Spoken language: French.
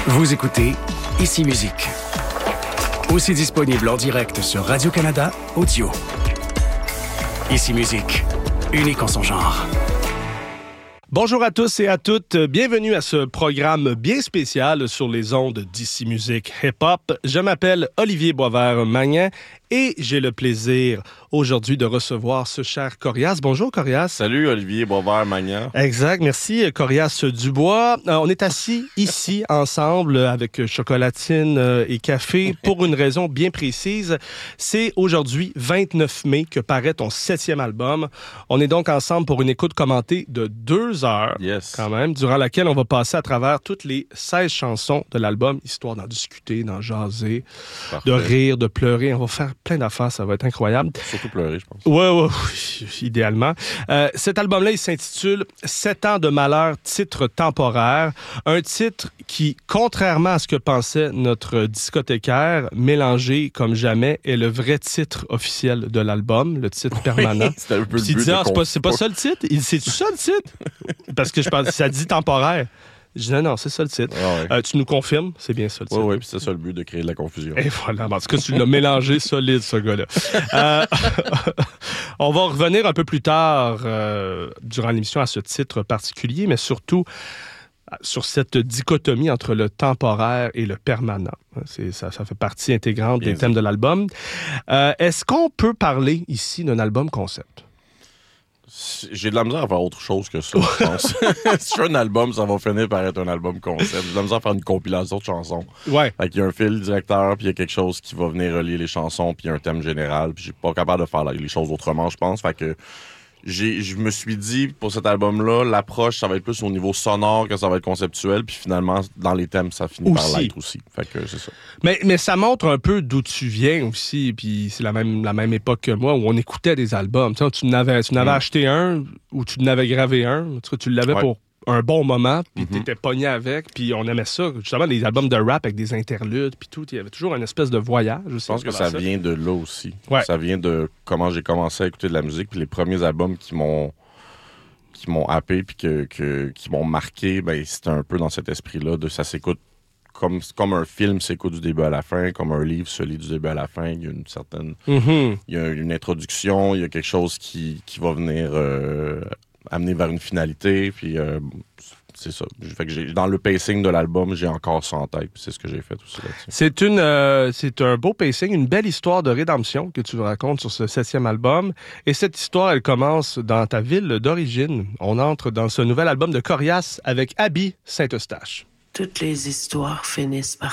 Vous écoutez Ici Musique. Aussi disponible en direct sur Radio-Canada Audio. Ici Musique, unique en son genre. Bonjour à tous et à toutes. Bienvenue à ce programme bien spécial sur les ondes d'Ici Musique Hip-Hop. Je m'appelle Olivier Boisvert-Magnan et j'ai le plaisir aujourd'hui de recevoir ce cher Corias. Bonjour Corias. Salut Olivier Boisvert-Magnan. Exact, merci Corias Dubois. On est assis ici ensemble avec chocolatine et café pour une raison bien précise. C'est aujourd'hui 29 mai que paraît ton 7e album. On est donc ensemble pour une écoute commentée de 2 heures, quand même, durant laquelle on va passer à travers toutes les 16 chansons de l'album, histoire d'en discuter, d'en jaser, de rire, de pleurer. On va faire plein d'affaires, ça va être incroyable. Surtout pleurer, je pense. Oui, idéalement. Cet album-là, il s'intitule « 7 ans de malheur, titre temporaire ». Un titre qui, contrairement à ce que pensait notre discothécaire, mélangé comme jamais, est le vrai titre officiel de l'album, le titre permanent. C'était un peu le but c'est pas ça le titre? C'est-tu ça le titre? Parce que je pense que ça dit temporaire. Je dis non, c'est ça le titre. Ah ouais. Tu nous confirmes? C'est bien ça le titre. Oui, puis c'est ça le but, de créer de la confusion. Et voilà, en tout cas, tu l'as mélangé solide, ce gars-là. On va revenir un peu plus tard durant l'émission à ce titre particulier, mais surtout sur cette dichotomie entre le temporaire et le permanent. Ça fait partie intégrante des thèmes de l'album. Est-ce qu'on peut parler ici d'un album concept? J'ai de la misère à faire autre chose que ça, je pense. Si je fais un album, ça va finir par être un album concept. J'ai de la misère à faire une compilation de chansons. Ouais. Fait qu'il y a un fil directeur, puis il y a quelque chose qui va venir relier les chansons, puis il y a un thème général, puis je suis pas capable de faire les choses autrement, je pense. Fait que je me suis dit, pour cet album-là, l'approche, ça va être plus au niveau sonore que ça va être conceptuel, puis finalement, dans les thèmes, ça finit par l'être aussi. Fait que c'est ça. Mais ça montre un peu d'où tu viens aussi, puis c'est la même époque que moi, où on écoutait des albums. Tu n'avais acheté un, ou tu n'avais gravé un, tu l'avais pour un bon moment, puis t'étais pogné avec, puis on aimait ça. Justement, les albums de rap avec des interludes, puis tout, il y avait toujours une espèce de voyage. Je pense que ça vient de là aussi. Ouais. Ça vient de comment j'ai commencé à écouter de la musique, puis les premiers albums qui m'ont happé, puis qui m'ont marqué, ben c'était un peu dans cet esprit-là, de ça s'écoute comme un film s'écoute du début à la fin, comme un livre se lit du début à la fin. Il y a une certaine... Il y a une introduction, il y a quelque chose qui va venir... amener vers une finalité, puis c'est ça. Fait que dans le pacing de l'album, j'ai encore ça en tête, puis c'est ce que j'ai fait aussi là-dessus. C'est un beau pacing, une belle histoire de rédemption que tu racontes sur ce 7e album, et cette histoire, elle commence dans ta ville d'origine. On entre dans ce nouvel album de Corias avec Abby Saint-Eustache. Toutes les histoires finissent par